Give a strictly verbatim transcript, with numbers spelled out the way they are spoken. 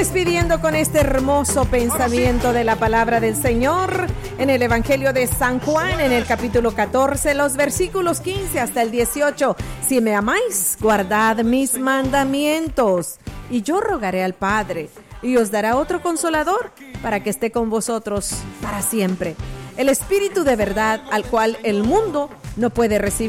despidiendo con este hermoso pensamiento de la palabra del Señor en el Evangelio de San Juan, en el capítulo catorce, los versículos quince hasta el dieciocho. Si me amáis, guardad mis mandamientos, y yo rogaré al Padre, y os dará otro consolador para que esté con vosotros para siempre. El Espíritu de verdad, al cual el mundo no puede recibir